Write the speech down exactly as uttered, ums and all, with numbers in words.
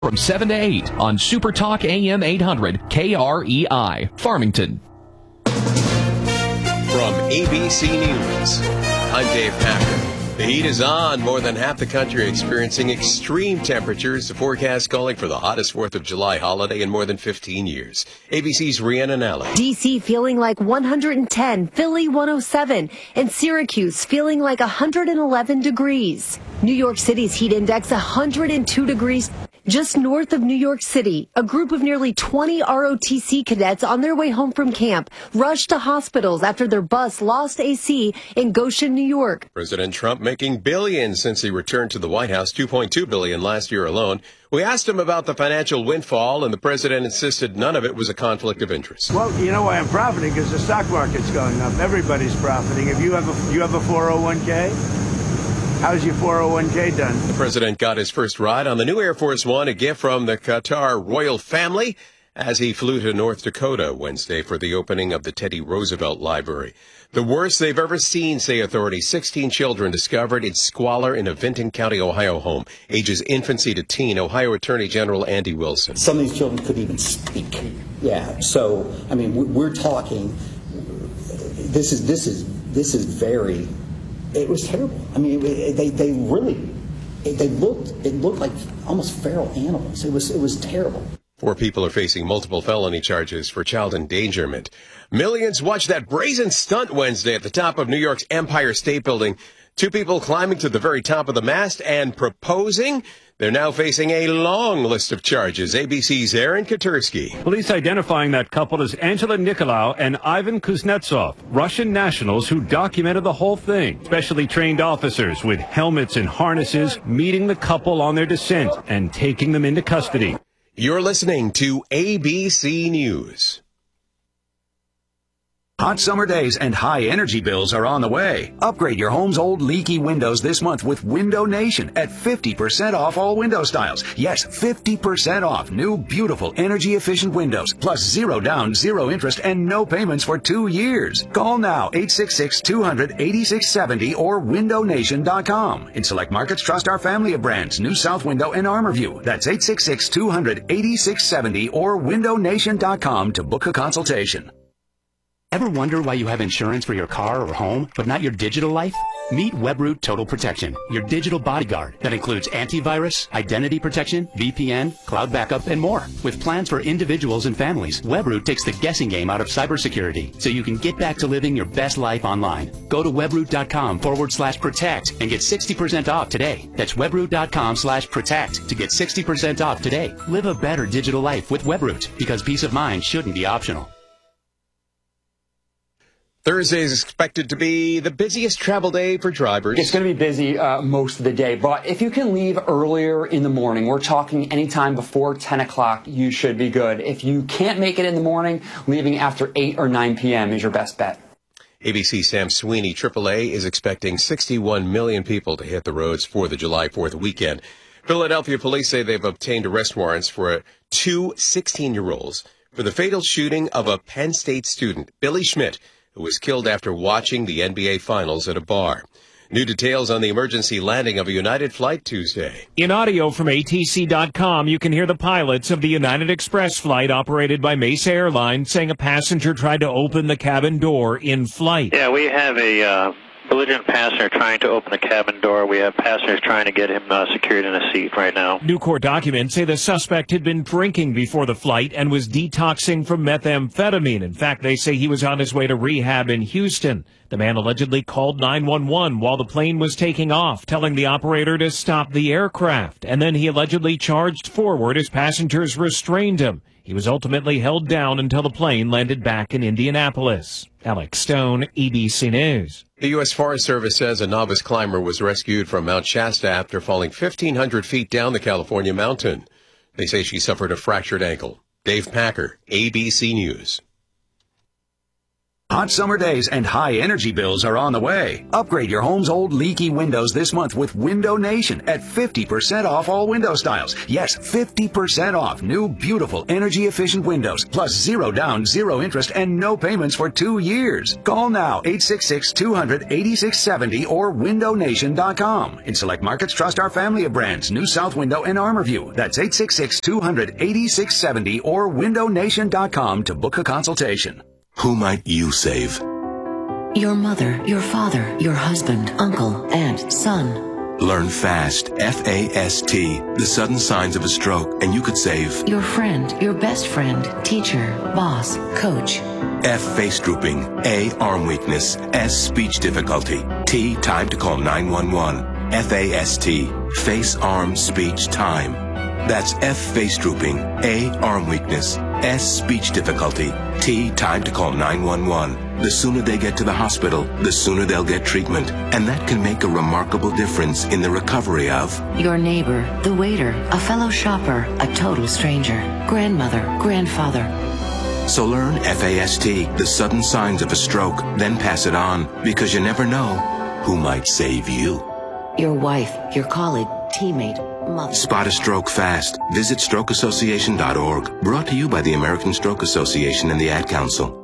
From seven to eight on Super Talk A M eight hundred K R E I, Farmington. From A B C News, I'm Dave Packer. The heat is on. More than half the country experiencing extreme temperatures. The forecast calling for the hottest fourth of July holiday in more than fifteen years. A B C's Rhiannon Nally. D C feeling like one hundred ten, Philly one oh seven, and Syracuse feeling like one hundred eleven degrees. New York City's heat index one hundred two degrees. Just north of New York City, a group of nearly twenty R O T C cadets on their way home from camp rushed to hospitals after their bus lost A C in Goshen, New York. President Trump making billions since he returned to the White House, two point two billion dollars last year alone. We asked him about the financial windfall, and the president insisted none of it was a conflict of interest. Well, you know why I'm profiting? Because the stock market's going up. Everybody's profiting. If you have a, you have a four oh one k, how's your four oh one k done? The president got his first ride on the new Air Force One, a gift from the Qatar royal family, as he flew to North Dakota Wednesday for the opening of the Teddy Roosevelt Library. The worst they've ever seen, say authorities. sixteen children discovered in squalor in a Vinton County, Ohio home, ages infancy to teen. Ohio Attorney General Andy Wilson. Some of these children couldn't even speak. Yeah, so, I mean, we're talking, this is, this is, this is very... It was terrible. I mean, they they really they looked it looked like almost feral animals. It was it was terrible. Four people are facing multiple felony charges for child endangerment. Millions watched that brazen stunt Wednesday at the top of New York's Empire State Building. Two people climbing to the very top of the mast and proposing. They're now facing a long list of charges. A B C's Aaron Katursky. Police identifying that couple as Angela Nikolaou and Ivan Kuznetsov, Russian nationals who documented the whole thing. Specially trained officers with helmets and harnesses meeting the couple on their descent and taking them into custody. You're listening to A B C News. Hot summer days and high energy bills are on the way. Upgrade your home's old leaky windows this month with Window Nation at fifty percent off all window styles. Yes, fifty percent off new, beautiful, energy-efficient windows. Plus zero down, zero interest, and no payments for two years. Call now, eight six six, two hundred, eighty-six seventy or window nation dot com. In select markets, trust our family of brands, New South Window and ArmorView. That's eight six six, two hundred, eighty-six seventy or window nation dot com to book a consultation. Ever wonder why you have insurance for your car or home, but not your digital life? Meet Webroot Total Protection, your digital bodyguard that includes antivirus, identity protection, V P N, cloud backup, and more. With plans for individuals and families, Webroot takes the guessing game out of cybersecurity so you can get back to living your best life online. Go to webroot.com forward slash protect and get sixty percent off today. That's webroot.com slash protect to get sixty percent off today. Live a better digital life with Webroot, because peace of mind shouldn't be optional. Thursday is expected to be the busiest travel day for drivers. It's going to be busy uh, most of the day, but if you can leave earlier in the morning, we're talking anytime before ten o'clock, you should be good. If you can't make it in the morning, leaving after eight or nine p.m. is your best bet. A B C's Sam Sweeney, triple A, is expecting sixty-one million people to hit the roads for the July fourth weekend. Philadelphia police say they've obtained arrest warrants for two sixteen-year-olds for the fatal shooting of a Penn State student, Billy Schmidt, who was killed after watching the N B A Finals at a bar. New details on the emergency landing of a United flight Tuesday. In audio from A T C dot com, you can hear the pilots of the United Express flight operated by Mesa Airlines saying a passenger tried to open the cabin door in flight. Yeah, we have a uh, belligerent passenger trying to open the cabin door. We have passengers trying to get him uh, secured in a seat right now. New court documents say the suspect had been drinking before the flight and was detoxing from methamphetamine. In fact, they say he was on his way to rehab in Houston. The man allegedly called nine one one while the plane was taking off, telling the operator to stop the aircraft. And then he allegedly charged forward as passengers restrained him. He was ultimately held down until the plane landed back in Indianapolis. Alex Stone, A B C News. The U S Forest Service says a novice climber was rescued from Mount Shasta after falling fifteen hundred feet down the California mountain. They say she suffered a fractured ankle. Dave Packer, A B C News. Hot summer days and high energy bills are on the way. Upgrade your home's old leaky windows this month with Window Nation at fifty percent off all window styles. Yes, fifty percent off new, beautiful, energy-efficient windows, plus zero down, zero interest, and no payments for two years. Call now, eight six six, two hundred, eighty-six seventy or window nation dot com. In select markets, trust our family of brands, New South Window and Armorview. That's eight six six, two hundred, eighty-six seventy or window nation dot com to book a consultation. Who might you save? Your mother, your father, your husband, uncle, aunt, son. Learn fast, F A S T, the sudden signs of a stroke, and you could save your friend, your best friend, teacher, boss, coach. F, face drooping. A, arm weakness. S, speech difficulty. T, time to call nine one one. F A S T, face, arm, speech, time. That's F, face drooping. A, arm weakness. S, speech difficulty. T, time to call nine one one. The sooner they get to the hospital, the sooner they'll get treatment. And that can make a remarkable difference in the recovery of your neighbor, the waiter, a fellow shopper, a total stranger, grandmother, grandfather. So learn F A S T, the sudden signs of a stroke, then pass it on, because you never know who might save you. Your wife, your colleague, teammate, mother. Spot a stroke fast. Visit stroke association dot org. Brought to you by the American Stroke Association and the Ad Council.